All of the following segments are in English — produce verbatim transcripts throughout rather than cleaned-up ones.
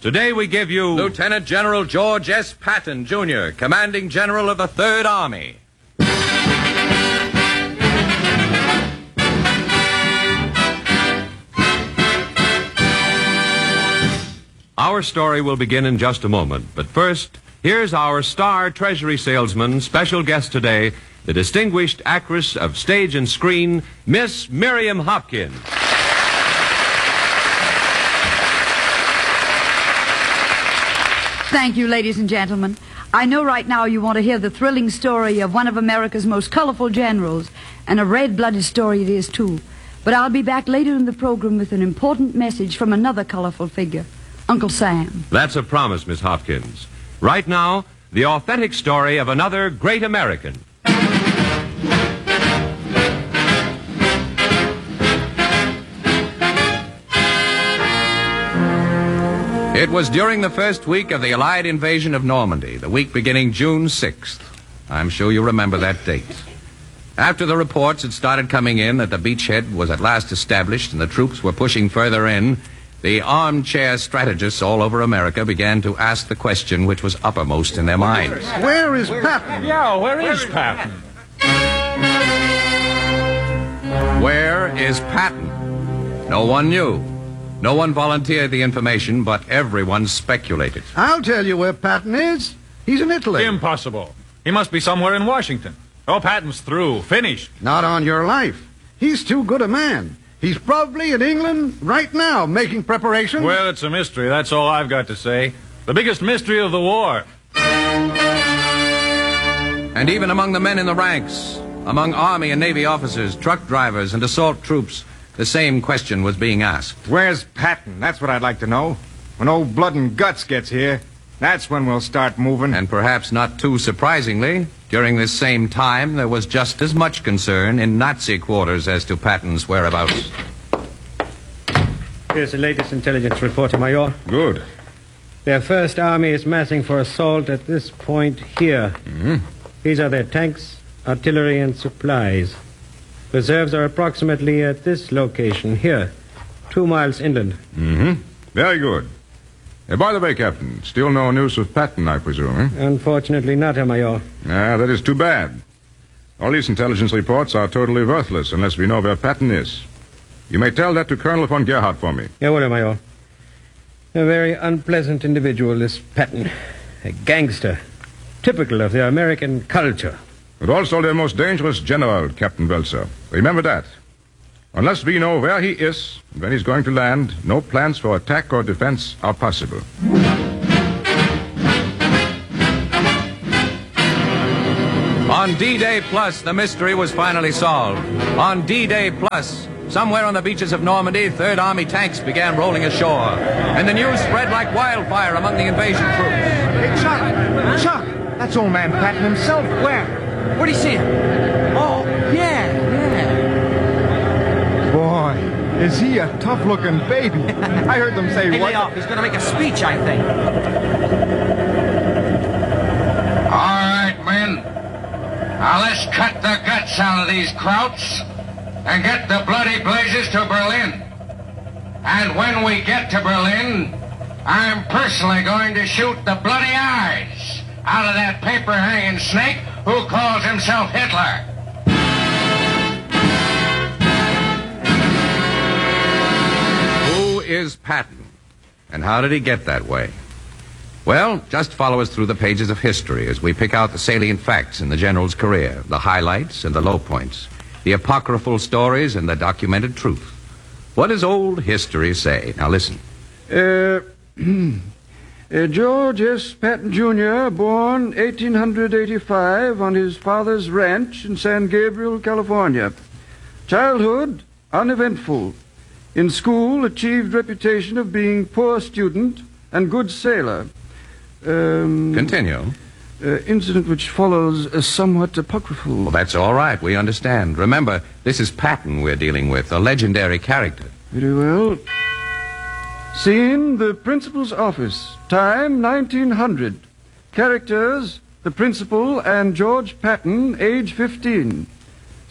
Today we give you Lieutenant General George S. Patton, Junior, Commanding General of the Third Army. Our story will begin in just a moment, but first, here's our star Treasury salesman, special guest today, the distinguished actress of stage and screen, Miss Miriam Hopkins. Thank you, ladies and gentlemen. I know right now you want to hear the thrilling story of one of America's most colorful generals, and a red-blooded story it is, too. But I'll be back later in the program with an important message from another colorful figure, Uncle Sam. That's a promise, Miss Hopkins. Right now, the authentic story of another great American. It was during the first week of the Allied invasion of Normandy, the week beginning June sixth. I'm sure you remember that date. After the reports had started coming in that the beachhead was at last established and the troops were pushing further in, the armchair strategists all over America began to ask the question which was uppermost in their minds. Where is Patton? Yeah, where is Patton? Where is Patton? No one knew. No one volunteered the information, but everyone speculated. I'll tell you where Patton is. He's in Italy. Impossible. He must be somewhere in Washington. Oh, Patton's through. Finished. Not on your life. He's too good a man. He's probably in England right now, making preparations. Well, it's a mystery. That's all I've got to say. The biggest mystery of the war. And even among the men in the ranks, among Army and Navy officers, truck drivers, and assault troops, the same question was being asked. Where's Patton? That's what I'd like to know. When old Blood and Guts gets here, that's when we'll start moving. And perhaps not too surprisingly, during this same time, there was just as much concern in Nazi quarters as to Patton's whereabouts. Here's the latest intelligence report, Major. Good. Their first army is massing for assault at this point here. Mm-hmm. These are their tanks, artillery, and supplies. Reserves are approximately at this location here, two miles inland. Mm-hmm. Very good. Uh, by the way, Captain, still no news of Patton, I presume, eh? Unfortunately not, Major. Ah, that is too bad. All these intelligence reports are totally worthless unless we know where Patton is. You may tell that to Colonel von Gerhardt for me. Yeah, well, Major. A very unpleasant individual, this Patton. A gangster. Typical of the American culture. But also their most dangerous general, Captain Welser. Remember that. Unless we know where he is and when he's going to land, no plans for attack or defense are possible. On D-Day Plus, the mystery was finally solved. On D-Day Plus, somewhere on the beaches of Normandy, Third Army tanks began rolling ashore. And the news spread like wildfire among the invasion troops. Hey, Chuck! Chuck! That's old man Patton himself. Where? Where'd he see him? Oh, yeah, yeah. Boy, is he a tough-looking baby. I heard them say Hey, what... lay off. He's going to make a speech, I think. All right, men. Now let's cut the guts out of these krauts and get the bloody blazes to Berlin. And when we get to Berlin, I'm personally going to shoot the bloody eyes out of that paper-hanging snake who calls himself Hitler. Who is Patton? And how did he get that way? Well, just follow us through the pages of history as we pick out the salient facts in the general's career, the highlights and the low points, the apocryphal stories and the documented truth. What does old history say? Now listen. Uh... Uh, George S. Patton, Junior, born eighteen eighty-five on his father's ranch in San Gabriel, California. Childhood, uneventful. In school, achieved reputation of being poor student and good sailor. Um, Continue. Uh, incident which follows is somewhat apocryphal. Well, that's all right. We understand. Remember, this is Patton we're dealing with, a legendary character. Very well. Scene, the principal's office. Time, nineteen hundred. Characters, the principal and George Patton, age fifteen.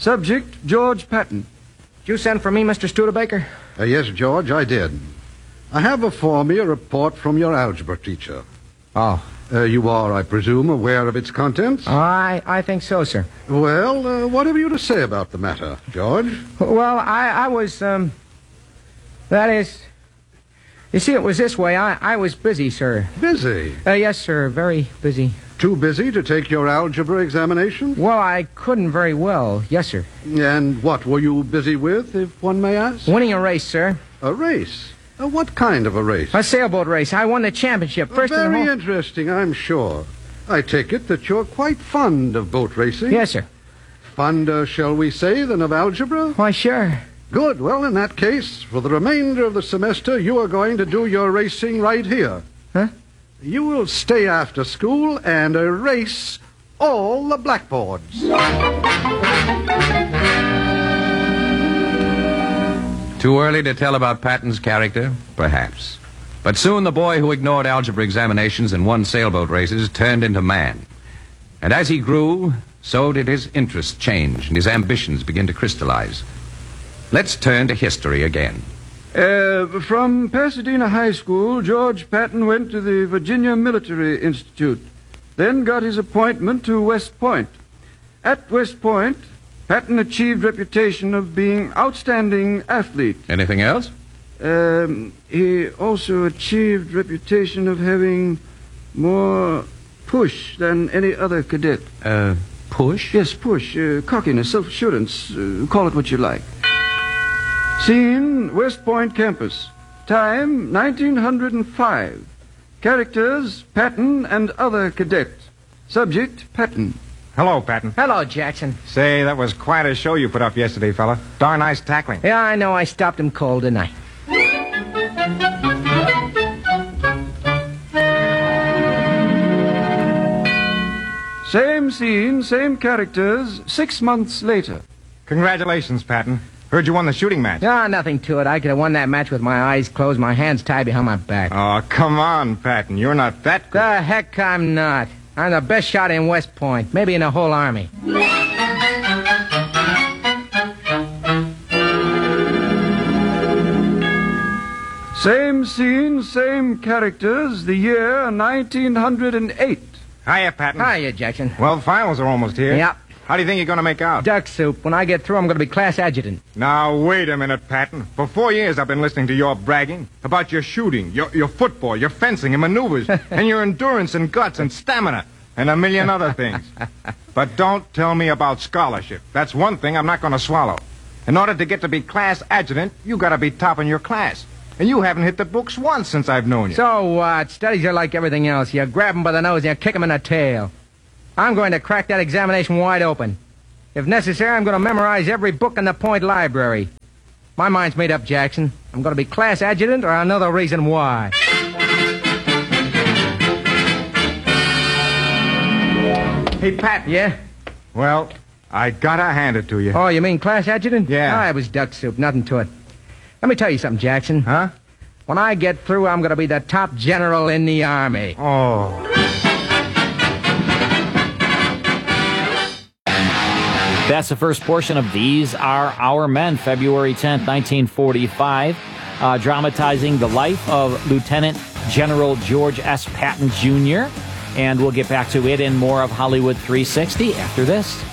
Subject, George Patton. Did you send for me, Mister Studebaker? Uh, yes, George, I did. I have before me a report from your algebra teacher. Oh. Uh, you are, I presume, aware of its contents? I, I think so, sir. Well, uh, what have you to say about the matter, George? Well, I, I was, um... That is... You see, it was this way. I, I was busy, sir. Busy? Uh, yes, sir. Very busy. Too busy to take your algebra examination? Well, I couldn't very well. Yes, sir. And what were you busy with, if one may ask? Winning a race, sir. A race? Uh, what kind of a race? A sailboat race. I won the championship. First uh, in the Very whole... interesting, I'm sure. I take it that you're quite fond of boat racing? Yes, sir. Fonder, shall we say, than of algebra? Why, sure. Good. Well, in that case, for the remainder of the semester, you are going to do your racing right here. Huh? You will stay after school and erase all the blackboards. Too early to tell about Patton's character? Perhaps. But soon the boy who ignored algebra examinations and won sailboat races turned into man. And as he grew, so did his interests change and his ambitions begin to crystallize. Let's turn to history again. Uh, from Pasadena High School, George Patton went to the Virginia Military Institute, then got his appointment to West Point. At West Point, Patton achieved reputation of being outstanding athlete. Anything else? Um, he also achieved reputation of having more push than any other cadet. Uh, push? Yes, push. Uh, cockiness, self-assurance. Uh, call it what you like. Scene, West Point campus. Time, nineteen oh five. Characters, Patton and other cadet. Subject, Patton. Hello, Patton. Hello, Jackson. Say, that was quite a show you put up yesterday, fella. Darn nice tackling. Yeah, I know. I stopped him cold tonight. Same scene, same characters, six months later. Congratulations, Patton. Heard you won the shooting match. Ah, nothing to it. I could have won that match with my eyes closed, my hands tied behind my back. Oh, come on, Patton. You're not that good. The heck I'm not. I'm the best shot in West Point, maybe in the whole Army. Same scene, same characters, the year nineteen oh eight. Hiya, Patton. Hiya, Jackson. Well, finals are almost here. Yep. How do you think you're going to make out? Duck soup. When I get through, I'm going to be class adjutant. Now, wait a minute, Patton. For four years, I've been listening to your bragging about your shooting, your, your football, your fencing and maneuvers, and your endurance and guts and stamina, and a million other things. But don't tell me about scholarship. That's one thing I'm not going to swallow. In order to get to be class adjutant, you got to be top in your class. And you haven't hit the books once since I've known you. So what? Studies are like everything else. You grab them by the nose and you kick them in the tail. I'm going to crack that examination wide open. If necessary, I'm going to memorize every book in the Point Library. My mind's made up, Jackson. I'm going to be class adjutant or another reason why. Hey, Pat. Yeah? Well, I gotta hand it to you. Oh, you mean class adjutant? Yeah. Ah, it was duck soup. Nothing to it. Let me tell you something, Jackson. Huh? When I get through, I'm going to be the top general in the Army. Oh. That's the first portion of These Are Our Men, February tenth, nineteen forty-five, uh, dramatizing the life of Lieutenant General George S. Patton, Junior And we'll get back to it in more of Hollywood three sixty after this.